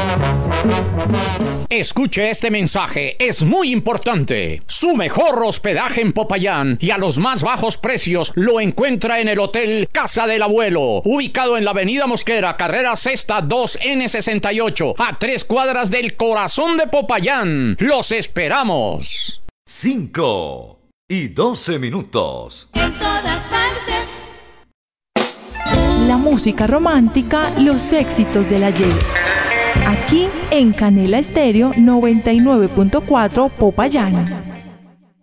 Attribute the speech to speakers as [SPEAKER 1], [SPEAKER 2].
[SPEAKER 1] Escuche este mensaje, es muy importante. Su mejor hospedaje en Popayán y a los más bajos precios lo encuentra en el Hotel Casa del Abuelo, ubicado en la Avenida Mosquera, carrera Sexta 2N68, a 3 cuadras del corazón de Popayán. ¡Los esperamos!
[SPEAKER 2] 5:12.
[SPEAKER 3] En todas partes.
[SPEAKER 4] La música romántica, los éxitos del ayer. Aquí en Canela Estéreo 99.4 Popayán.